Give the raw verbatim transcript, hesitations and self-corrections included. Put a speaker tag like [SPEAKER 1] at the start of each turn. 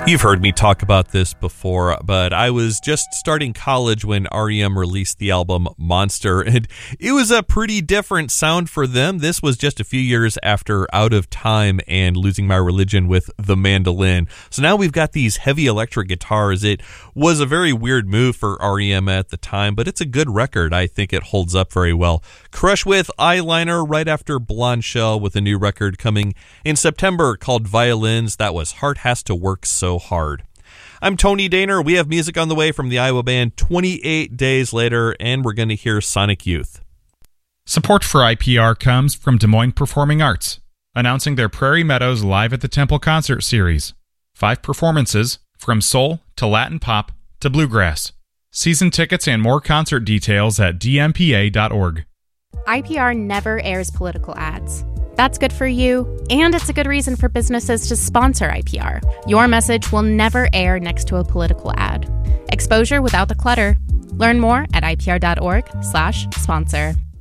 [SPEAKER 1] You've heard me talk about this before, but I was just starting college when R E M released the album Monster, and it was a pretty different sound for them. This was just a few years after Out of Time and Losing My Religion with the mandolin. So now we've got these heavy electric guitars. It was a very weird move for R E M at the time, but it's a good record. I think it holds up very well. Crush with Eyeliner right after Blonde Shell with a new record coming in September called Violins. That was Heart Has to Work So Hard. I'm Tony Daner. We have music on the way from the Iowa band twenty-eight Days Later, and we're going to hear Sonic Youth.
[SPEAKER 2] Support for I P R comes from Des Moines Performing Arts, announcing their Prairie Meadows Live at the Temple concert series. Five performances, from soul to Latin pop to bluegrass. Season tickets and more concert details at d m p a dot org.
[SPEAKER 3] I P R never airs political ads. That's good for you, and it's a good reason for businesses to sponsor I P R. Your message will never air next to a political ad. Exposure without the clutter. Learn more at I P R dot org slash sponsor.